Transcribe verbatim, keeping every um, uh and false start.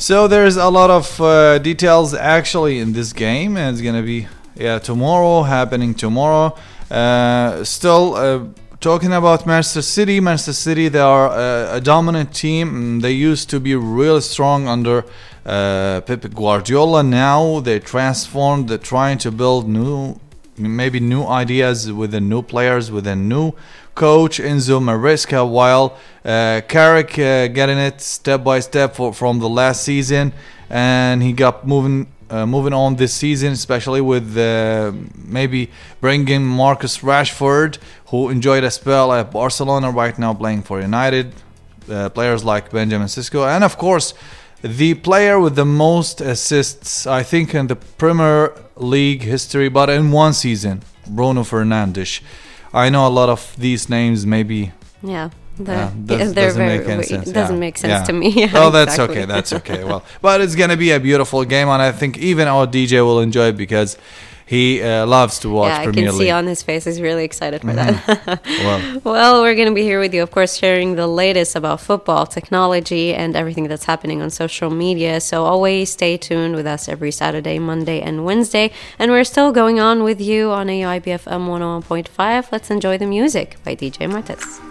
So there's a lot of uh, details actually in this game, and it's gonna be yeah tomorrow happening tomorrow. Uh, still uh, talking about Manchester City. Manchester City, they are uh, a dominant team. They used to be really strong under uh, Pep Guardiola. Now they transformed. They're trying to build new, maybe new ideas with the new players, with a new coach Enzo Maresca, while uh, Carrick uh, getting it step by step for, from the last season, and he got moving uh, moving on this season, especially with uh, maybe bringing Marcus Rashford, who enjoyed a spell at Barcelona, right now playing for United. Uh, players like Benjamin Sesko, and of course the player with the most assists, I think, in the Premier League history, but in one season, Bruno Fernandes. I know a lot of these names maybe yeah yeah, yeah, does, they're doesn't very, make any it sense. doesn't yeah. make sense yeah. to me. Yeah, oh that's exactly. okay that's okay well, but it's gonna be a beautiful game, and I think even our D J will enjoy it because he uh, loves to watch yeah, Premier I can League. see on his face he's really excited for Mhm. that. Well. Well, we're going to be here with you, of course, sharing the latest about football, technology, and everything that's happening on social media. So always stay tuned with us every Saturday, Monday, and Wednesday. And we're still going on with you on A I B F M one oh one point five. Let's enjoy the music by D J Martez.